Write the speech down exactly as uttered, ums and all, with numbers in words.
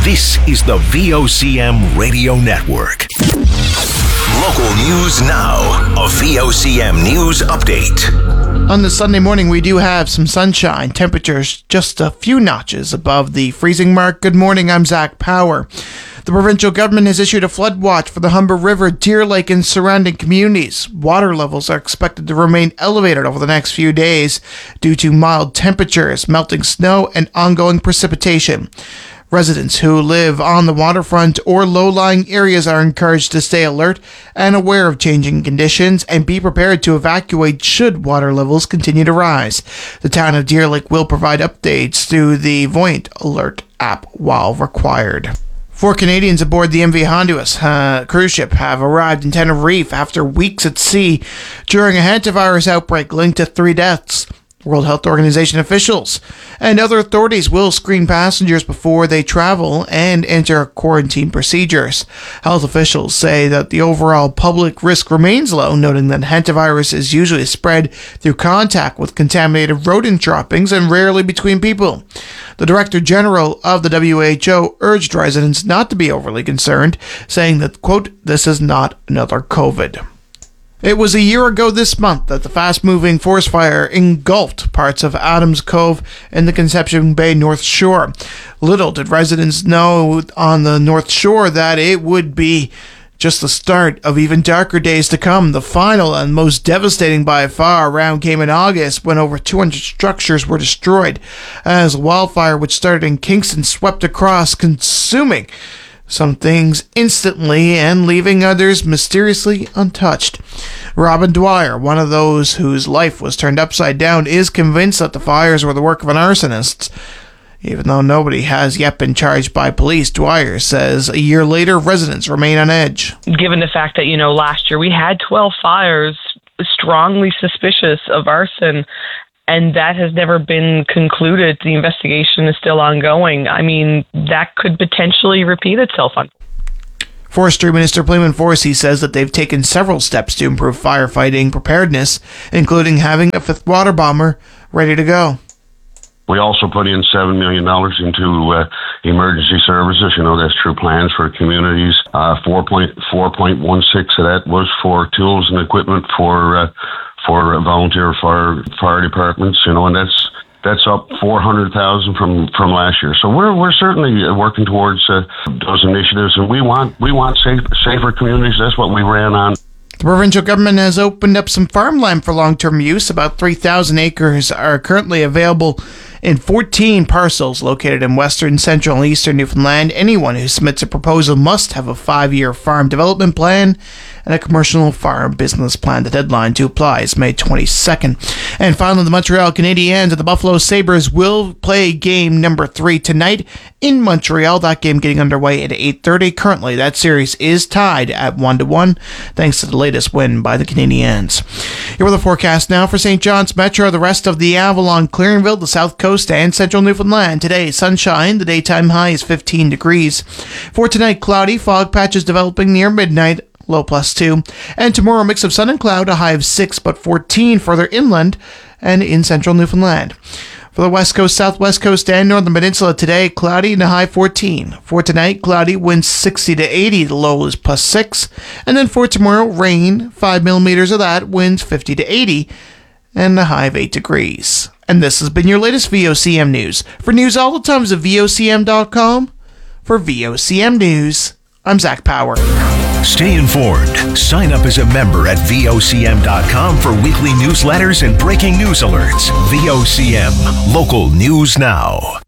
This is the V O C M Radio Network. Local news now. A V O C M News Update. On this Sunday morning, we do have some sunshine. Temperatures just a few notches above the freezing mark. Good morning, I'm Zach Power. The provincial government has issued a flood watch for the Humber River, Deer Lake, and surrounding communities. Water levels are expected to remain elevated over the next few days due to mild temperatures, melting snow, and ongoing precipitation. Residents who live on the waterfront or low-lying areas are encouraged to stay alert and aware of changing conditions and be prepared to evacuate should water levels continue to rise. The town of Deer Lake will provide updates through the Voyant Alert app while required. Four Canadians aboard the M V Honduras uh, cruise ship have arrived in Tenerife after weeks at sea during a hantavirus outbreak linked to three deaths. World Health Organization officials and other authorities will screen passengers before they travel and enter quarantine procedures. Health officials say that the overall public risk remains low, noting that hantavirus is usually spread through contact with contaminated rodent droppings and rarely between people. The Director General of the W H O urged residents not to be overly concerned, saying that, quote, "This is not another COVID." It was a year ago this month that the fast-moving forest fire engulfed parts of Adams Cove and the Conception Bay North Shore. Little did residents know on the North Shore that it would be just the start of even darker days to come. The final and most devastating by far round came in August when over two hundred structures were destroyed as the wildfire, which started in Kingston, swept across, consuming some things instantly and leaving others mysteriously untouched. Robin Dwyer, one of those whose life was turned upside down, is convinced that the fires were the work of an arsonist. Even though nobody has yet been charged by police, Dwyer says a year later, residents remain on edge. Given the fact that, you know, last year we had twelve fires strongly suspicious of arson, and that has never been concluded. The investigation is still ongoing. I mean, that could potentially repeat itself. On Forestry Minister Playman Forsey says that they've taken several steps to improve firefighting preparedness, including having a fifth water bomber ready to go. We also put in seven million dollars into uh, emergency services. You know, that's through plans for communities. Uh, four point one six of that was for tools and equipment for uh, for volunteer fire fire departments. You know, and that's that's up four hundred thousand from from last year. So we're we're certainly working towards uh, those initiatives, and we want we want safe, safer communities. That's what we ran on. The provincial government has opened up some farmland for long-term use. About three thousand acres are currently available in fourteen parcels located in western, central, and eastern Newfoundland. Anyone who submits a proposal must have a five-year farm development plan and a commercial farm business plan. The deadline to apply is May twenty-second. And finally, the Montreal Canadiens and the Buffalo Sabres will play game number three tonight in Montreal. That game getting underway at eight thirty. Currently, that series is tied at one to one, thanks to the latest win by the Canadiens. Here are the forecast now for Saint John's Metro, the rest of the Avalon, Clearingville, the South Coast, and central Newfoundland. Today, sunshine. The daytime high is fifteen degrees. For tonight, cloudy. Fog patches developing near midnight. Low plus two. And tomorrow, mix of sun and cloud, a high of six, but fourteen further inland and in central Newfoundland. For the west coast, southwest coast, and northern peninsula today, cloudy and a high fourteen. For tonight, cloudy, winds sixty to eighty, the low is plus six. And then for tomorrow, rain, five millimeters of that, winds fifty to eighty, and a high of eight degrees. And this has been your latest V O C M News. For news all the time, visit V O C M dot com. For V O C M News, I'm Zach Power. Stay informed. Sign up as a member at V O C M dot com for weekly newsletters and breaking news alerts. V O C M, local news now.